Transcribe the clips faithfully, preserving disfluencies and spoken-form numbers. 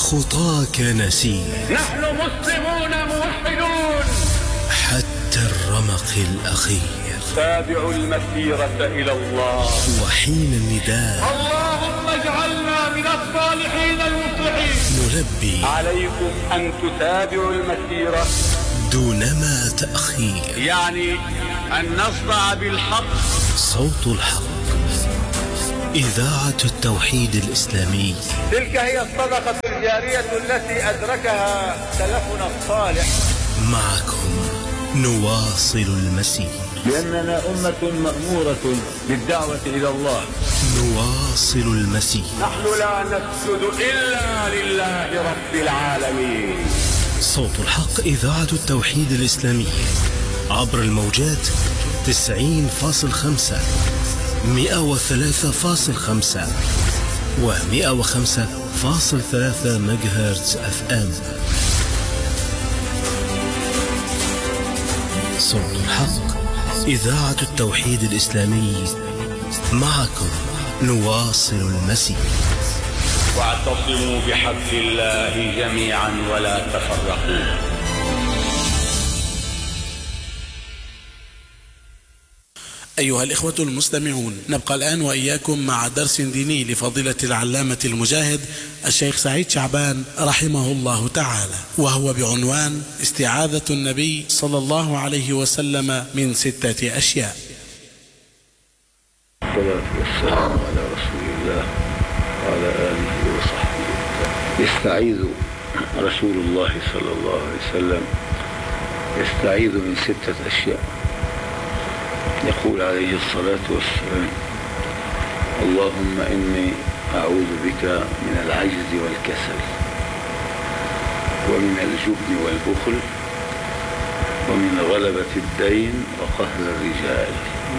وخطاك نسير. نحن مسلمون موحدون حتى الرمق الأخير. تابعوا المسيرة إلى الله. وحين النداء اللهم اجعلنا من الصالحين المصلحين نلبي. عليكم أن تتابعوا المسيرة دونما تأخير، يعني أن نصدع بالحق. صوت الحق، إذاعة التوحيد الإسلامي. تلك هي الصدقة الجارية التي أدركها سلفنا الصالح. معكم نواصل المسير، لأننا أمة مأمورة بالدعوة إلى الله. نواصل المسير. نحن لا نسجد إلا لله رب العالمين. صوت الحق، إذاعة التوحيد الإسلامي، عبر الموجات تسعين فاصل خمسة، مئة وثلاثة فاصل خمسة ومئة وخمسة فاصل ثلاثة ميجاهرتز اف ام. صوت الحق، إذاعة التوحيد الإسلامي، معكم نواصل المسير. واعتصموا بحبل الله جميعا ولا تفرقوا. أيها الإخوة المستمعون، نبقى الآن وإياكم مع درس ديني لفضيلة العلامة المجاهد الشيخ سعيد شعبان رحمه الله تعالى، وهو بعنوان استعاذة النبي صلى الله عليه وسلم من ستة أشياء. الصلاة والسلام على رسول الله وعلى آله وصحبه. يستعيذ رسول الله صلى الله عليه وسلم يستعيذ من ستة أشياء. يقول عليه الصلاة والسلام: اللهم إني أعوذ بك من العجز والكسل ومن الجبن والبخل ومن غلبة الدين وقهر الرجال.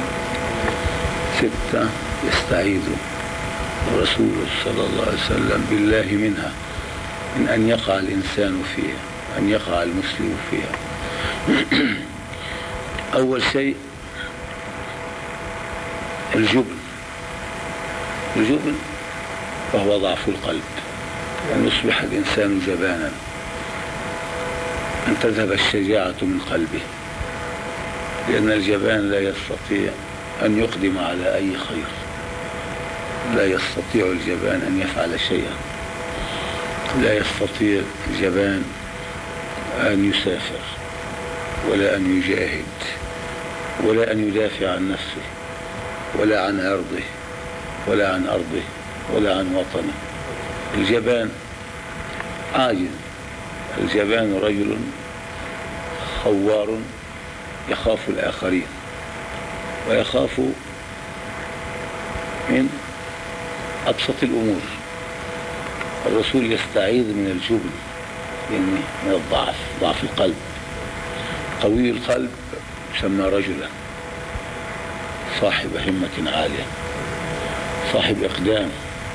ستة يستعيذ الرسول صلى الله عليه وسلم بالله منها، من أن يقع الإنسان فيها، أن يقع المسلم فيها. أول شيء الجبن. الجبن وهو ضعف القلب، أن يصبح الإنسان جبانا، أن تذهب الشجاعة من قلبه، لأن الجبان لا يستطيع أن يقدم على أي خير، لا يستطيع الجبان أن يفعل شيئا، لا يستطيع الجبان أن يسافر ولا أن يجاهد ولا أن يدافع عن نفسه ولا عن عرضه ولا عن أرضه ولا عن وطنه. الجبان عاجز. الجبان رجل خوار يخاف الآخرين ويخاف من أبسط الأمور. الرسول يستعيذ من الجبن، يعني من الضعف، ضعف القلب. قوي القلب يسمى رجلا، صاحب همة عالية، صاحب إقدام،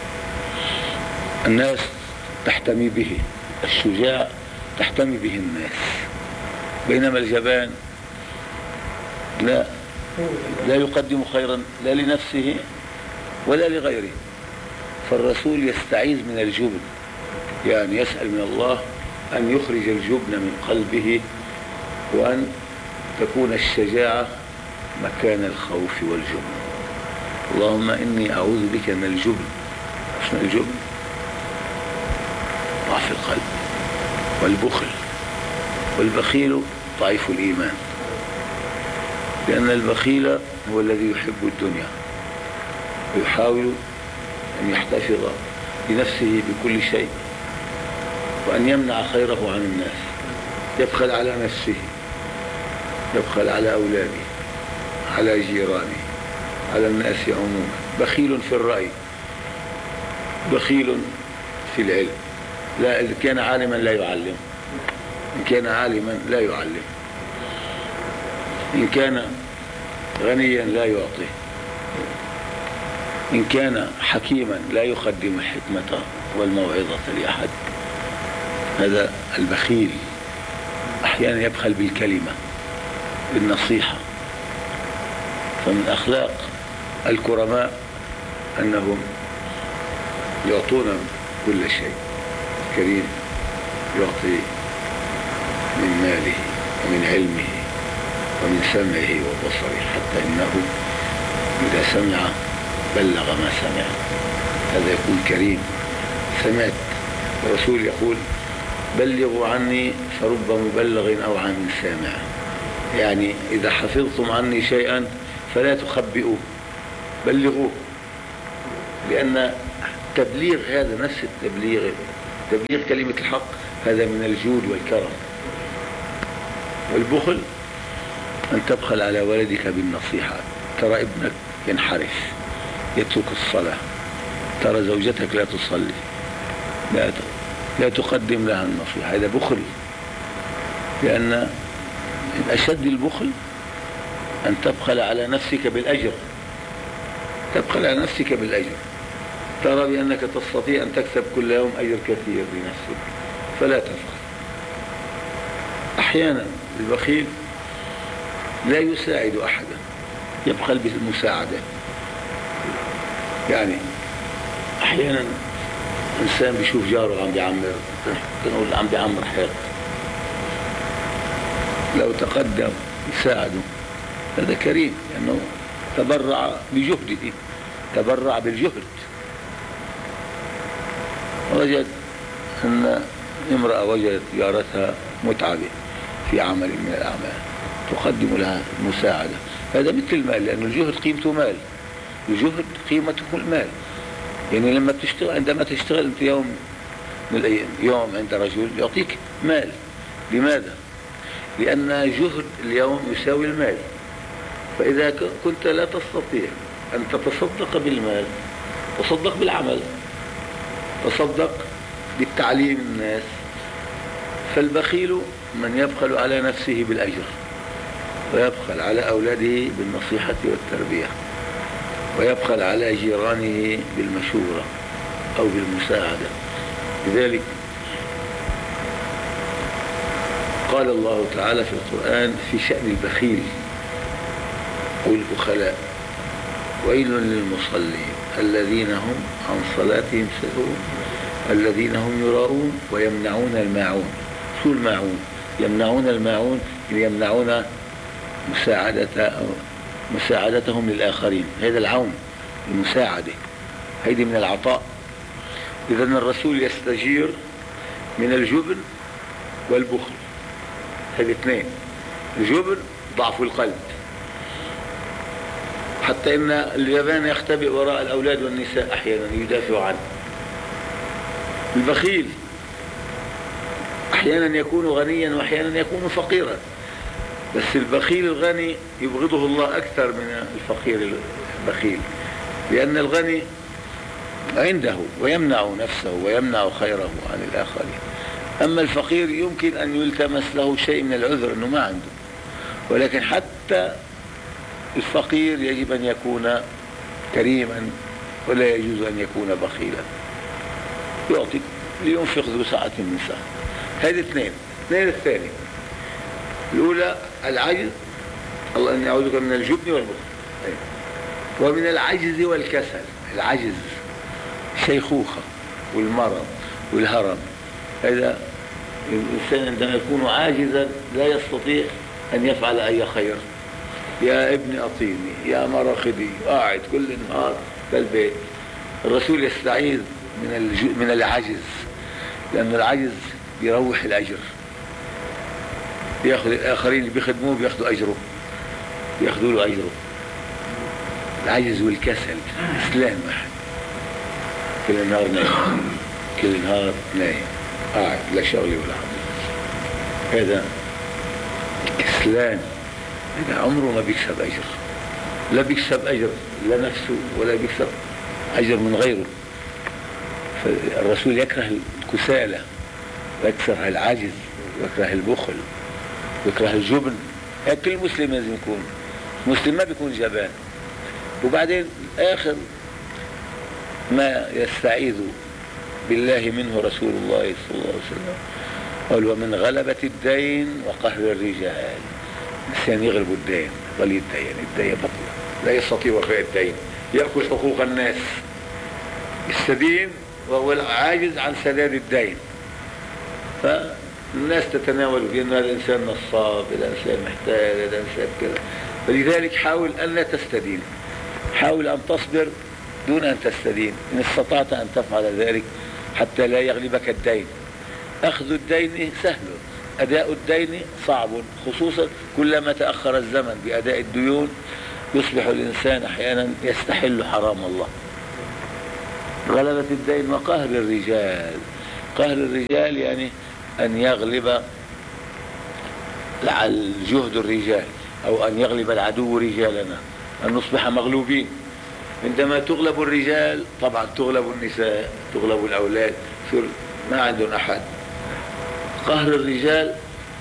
الناس تحتمي به، الشجاع تحتمي به الناس. بينما الجبان لا لا يقدم خيرا لا لنفسه ولا لغيره. فالرسول يستعيذ من الجبن، يعني يسأل من الله أن يخرج الجبن من قلبه، وأن تكون الشجاعة مكان الخوف والجبن. اللهم إني أعوذ بك من الجبن. شنو الجبن؟ ضعف القلب والبخل. والبخيل ضعيف الإيمان، لأن البخيل هو الذي يحب الدنيا ويحاول أن يحتفظ بنفسه بكل شيء وأن يمنع خيره عن الناس. يبخل على نفسه، يبخل على أولاده، على جيرانه، على الناس عموما. بخيل في الرأي، بخيل في العلم. لا، إن كان عالما لا يعلم، إن كان عالما لا يعلم، إن كان غنيا لا يعطي، إن كان حكيما لا يقدم الحكمة والموعظة لأحد. هذا البخيل. أحيانا يبخل بالكلمة، بالنصيحة. فمن أخلاق الكرماء أنهم يعطون كل شيء. الكريم يعطي من ماله ومن علمه ومن سمعه وبصره، حتى إنه إذا سمع بلغ ما سمع، هذا يكون كريم. سمعت الرسول يقول بلغوا عني فرب مبلغ أو عن سامع، يعني إذا حفظتم عني شيئا فلا تخبئوه، بلغوه، لأن تبليغ هذا نفس التبليغ، تبليغ كلمة الحق هذا من الجود والكرم. والبخل أن تبخل على ولدك بالنصيحة، ترى ابنك ينحرف يترك الصلاة، ترى زوجتك لا تصلي، لا لا تقدم لها النصيحة، هذا بخل. لأن من أشد البخل أن تبخل على نفسك بالأجر، تبخل على نفسك بالأجر، ترى بأنك تستطيع أن تكسب كل يوم أجر كثير لنفسك فلا تفخر. أحيانا البخيل لا يساعد أحدا، يبخل بالمساعدة. يعني أحيانا إنسان بيشوف جاره عم بيعمر، نقول عم بيعمر حيط، لو تقدم يساعده هذا كريم، لأنه تبرع بجهده، تبرع بالجهد. وجد أن امرأة وجدت جارتها متعبة في عمل من الأعمال، تقدم لها المساعدة، هذا مثل المال، لأن الجهد قيمته مال، الجهد قيمته المال. يعني لما تشتغل، عندما تشتغل أنت يوم من الأيام يوم عند رجل يعطيك مال، لماذا؟ لأن جهد اليوم يساوي المال. فإذا كنت لا تستطيع أن تتصدق بالمال، تصدق بالعمل، تصدق بالتعليم الناس. فالبخيل من يبخل على نفسه بالأجر، ويبخل على أولاده بالنصيحة والتربية، ويبخل على جيرانه بالمشورة أو بالمساعدة. لذلك قال الله تعالى في القرآن في شأن البخيل والبخلاء: ويل للمصلين الذين هم عن صلاتهم ساهون الذين هم يراءون ويمنعون الماعون. شو الماعون؟ يمنعون الماعون، يمنعون مساعدة مساعدتهم للآخرين، هذا العون، المساعدة، هيدي من العطاء. إذن الرسول يستجير من الجبن والبخل، هذه اثنين. الجبن ضعف القلب، حتى إن اليابان يختبئ وراء الأولاد والنساء أحيانا يدافع عنه. البخيل أحيانا يكون غنيا وأحيانا يكون فقيرا، بس البخيل الغني يبغضه الله أكثر من الفقير البخيل، لأن الغني عنده ويمنع نفسه ويمنع خيره عن الآخرين. أما الفقير يمكن أن يلتمس له شيء من العذر أنه ما عنده، ولكن حتى الفقير يجب أن يكون كريما ولا يجوز أن يكون بخيلا. يعطي لينفق ذو سعة من سعة. هذه اثنين. اثنين الثاني، الأولى العجز، الله أن يعوذك من الجبن والبخل، ومن العجز والكسل. العجز شيخوخة والمرض والهرم، هذا الإنسان عندما يكون عاجزا لا يستطيع أن يفعل أي خير. يا ابني أطيني، يا مرخدي، قاعد كل النهار بالبيت. الرسول يستعيذ من من العجز، لأن العجز بيروح الأجر، بياخذ الآخرين اللي بيخدموه بياخذوا أجره، بياخذوا له أجره. العجز والكسل، إسلام واحد، كل النهار نايم، كل النهار نايم قاعد لا شغل ولا عمل. هذا الكسلان، هذا عمره ما بيكسب أجر، لا بيكسب أجر لا نفسه ولا بيكسب أجر من غيره. فالرسول يكره الكسالى، ويكره العجز، ويكره البخل، ويكره الجبن. كل مسلم لازم يكون مسلم، ما بيكون جبان. وبعدين آخر ما يستعيذ بالله منه رسول الله صلى الله عليه وسلم قال: ومن غلبة الدين وقهر الرجال. الإنسان يغلب الدين، ولي الدين، الدين بطل، لا يستطيع وفاء الدين، يأكل حقوق الناس، يستدين وهو عاجز عن سداد الدين. فالناس تتناول بأن هذا الإنسان نصاب، هذا إنسان محتاج، هذا إنسان كذا. فلذلك حاول أن لا تستدين، حاول أن تصبر دون أن تستدين إن استطعت أن تفعل ذلك حتى لا يغلبك الدين. أخذ الدين سهل، أداء الدين صعب، خصوصا كلما تأخر الزمن بأداء الديون يصبح الإنسان أحيانا يستحل حرام الله. غلبة الدين وقهر الرجال، قهر الرجال يعني أن يغلب جهد الرجال أو أن يغلب العدو رجالنا، أن نصبح مغلوبين. عندما تغلب الرجال طبعا تغلب النساء، تغلب الأولاد، ما عندهم أحد. قهر الرجال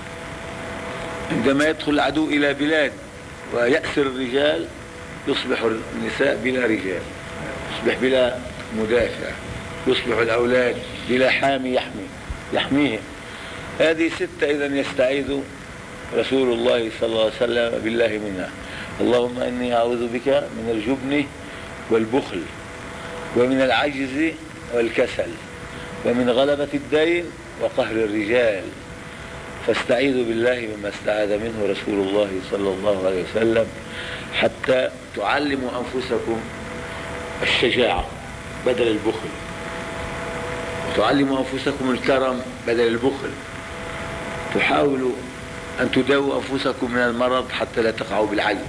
عندما يدخل العدو إلى بلاد ويأسر الرجال يصبح النساء بلا رجال، يصبح بلا مدافع، يصبح الأولاد بلا حامي يحمي يحميهم. هذه ستة إذن يستعيذ رسول الله صلى الله عليه وسلم بالله منها. اللهم إني أعوذ بك من الجبن والبخل ومن العجز والكسل ومن غلبة الدين وقهر الرجال. فاستعيذ بالله مما استعاذ منه رسول الله صلى الله عليه وسلم حتى تعلموا أنفسكم الشجاعة بدل البخل، وتعلموا أنفسكم الكرم بدل البخل، تحاولوا أن تداووا أنفسكم من المرض حتى لا تقعوا بالعين،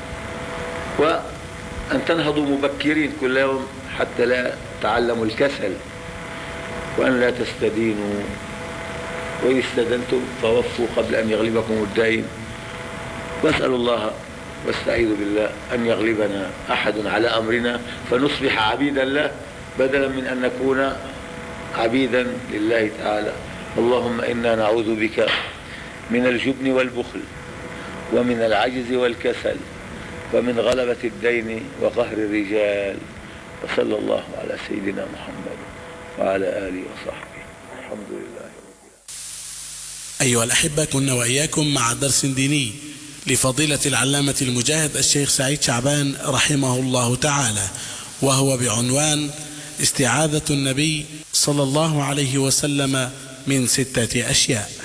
وأن تنهضوا مبكرين كل يوم حتى لا تعلموا الكسل، وأن لا تستدينوا، وإن استدنتم فوفوا قبل أن يغلبكم الدين. واسأل الله واستعيذ بالله أن يغلبنا أحد على أمرنا فنصبح عبيدا له بدلا من أن نكون عبيدا لله تعالى. اللهم إنا نعوذ بك من الجبن والبخل ومن العجز والكسل ومن غلبة الدين وقهر الرجال. وصلى الله على سيدنا محمد وعلى آله وصحبه. الحمد لله. أيها الأحبة، كنا وإياكم مع درس ديني لفضيلة العلامة المجاهد الشيخ سعيد شعبان رحمه الله تعالى، وهو بعنوان استعاذة النبي صلى الله عليه وسلم من ستة أشياء.